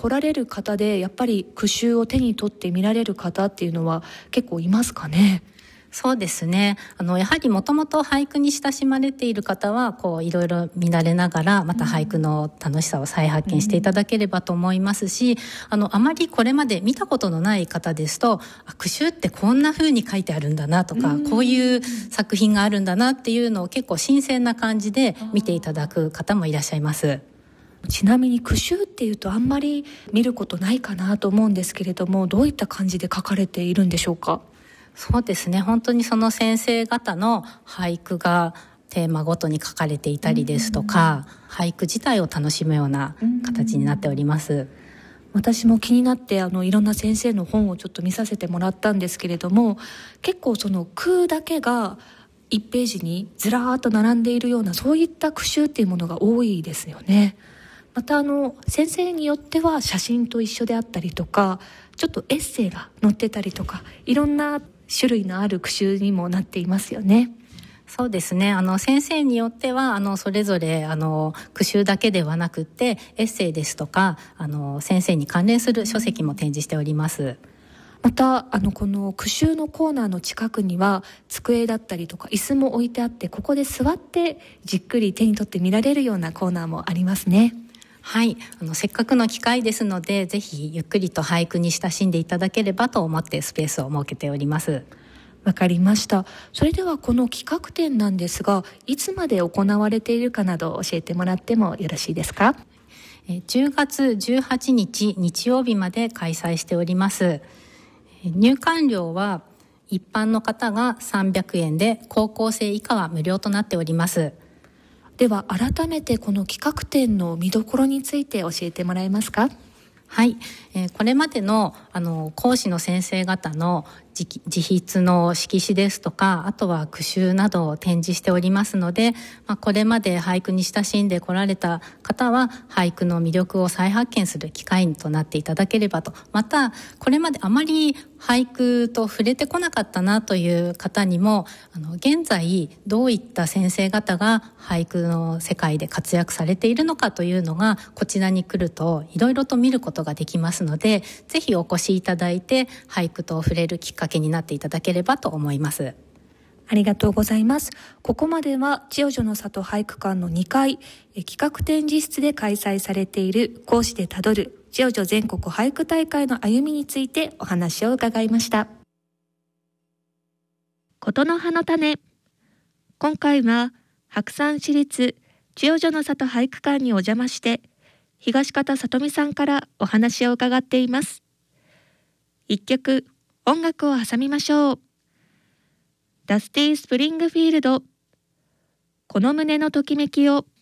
来られる方でやっぱり句集を手に取って見られる方っていうのは結構いますかね？ そうですね。やはりもともと俳句に親しまれている方はいろいろ見られながらまた俳句の楽しさを再発見していただければと思いますし、あまりこれまで見たことのない方ですと、句集ってこんな風に書いてあるんだなとか、こういう作品があるんだなっていうのを結構新鮮な感じで見ていただく方もいらっしゃいます。 ちなみに句集っていうとあんまり見ることないかなと思うんですけれども、どういった感じで書かれているんでしょうか？ そうですね。本当にその先生方の俳句がテーマごとに書かれていたりですとか、俳句自体を楽しむような形になっております。 私も気になっていろんな先生の本をちょっと見させてもらったんですけれども、結構その句だけが1ページにずらーっと並んでいるような、そういった句集っていうものが多いですよね。また先生によっては写真と一緒であったりとか、ちょっとエッセイが載ってたりとか、いろんな種類のある句集にもなっていますよね。 そうですね。先生によってはそれぞれ句集だけではなくってエッセイですとか先生に関連する書籍も展示しております。 またこの句集のコーナーの近くには机だったりとか椅子も置いてあって、ここで座ってじっくり手に取って見られるようなコーナーもありますね。 はい、せっかくの機会ですので、ぜひゆっくりと俳句に親しんでいただければと思ってスペースを設けております。 わかりました。それではこの企画展なんですが、いつまで行われているかなど教えてもらってもよろしいですか ？10月18日日曜日まで開催しております。入館料は一般の方が300円で高校生以下は無料となっております。 では改めてこの企画展の見どころについて教えてもらえますか？ はい、これまでの講師の先生方の自筆の色紙ですとか、あとは句集などを展示しておりますので、これまで俳句に親しんでこられた方は俳句の魅力を再発見する機会となっていただければと、またこれまであまり俳句と触れてこなかったなという方にも現在どういった先生方が俳句の世界で活躍されているのかというのがこちらに来るといろいろと見ることができますので、ぜひお越しいただいて俳句と触れるきっかけになっていただければと思います。 ありがとうございます。ここまでは千代女の里俳句館の2階企画展示室で開催されている講師でたどる千代女全国俳句大会の歩みについてお話を伺いました。 ことの葉の種。今回は白山市立千代女の里俳句館にお邪魔して東方さとみさんからお話を伺っています。一曲音楽を挟みましょう。ダスティ・スプリングフィールド、この胸のときめきを。